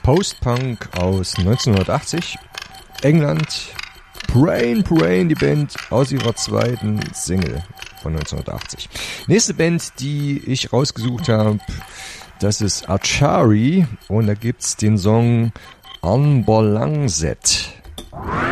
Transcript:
Post-Punk aus 1980. England. Brain, die Band aus ihrer zweiten Single von 1980. Nächste Band, die ich rausgesucht habe, das ist Achari und da gibt's den Song Anbolangset.